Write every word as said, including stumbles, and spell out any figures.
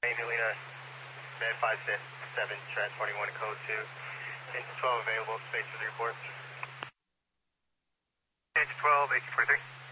Angelina, bed five six seven, transporting one code two. Engine twelve available, space for the report. Engine twelve, eighteen forty-three.